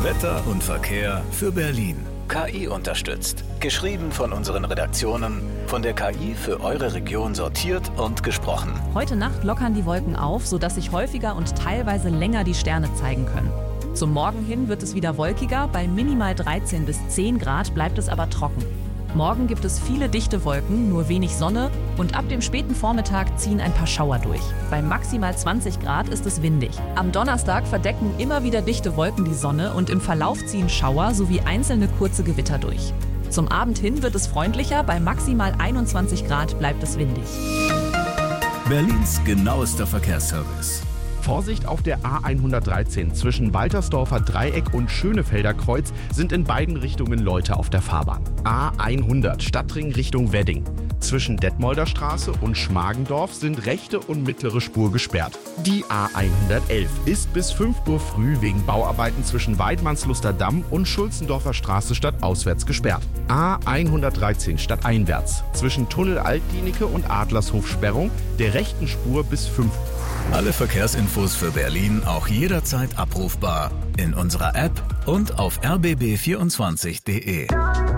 Wetter und Verkehr für Berlin. KI unterstützt. Geschrieben von unseren Redaktionen, von der KI für eure Region sortiert und gesprochen. Heute Nacht lockern die Wolken auf, sodass sich häufiger und teilweise länger die Sterne zeigen können. Zum Morgen hin wird es wieder wolkiger, bei minimal 13 bis 10 Grad bleibt es aber trocken. Morgen gibt es viele dichte Wolken, nur wenig Sonne und ab dem späten Vormittag ziehen ein paar Schauer durch. Bei maximal 20 Grad ist es windig. Am Donnerstag verdecken immer wieder dichte Wolken die Sonne und im Verlauf ziehen Schauer sowie einzelne kurze Gewitter durch. Zum Abend hin wird es freundlicher, bei maximal 21 Grad bleibt es windig. Berlins genauester Verkehrsservice. Vorsicht auf der A113 zwischen Waltersdorfer Dreieck und Schönefelder Kreuz sind in beiden Richtungen Leute auf der Fahrbahn. A100 Stadtring Richtung Wedding. Zwischen Detmolder Straße und Schmargendorf sind rechte und mittlere Spur gesperrt. Die A111 ist bis 5 Uhr früh wegen Bauarbeiten zwischen Weidmannsluster Damm und Schulzendorfer Straße stadtauswärts gesperrt. A113 stadteinwärts zwischen Tunnel Altdienicke und Adlershof Sperrung der rechten Spur bis 5 Uhr. Alle Verkehrsinfos für Berlin auch jederzeit abrufbar in unserer App und auf rbb24.de.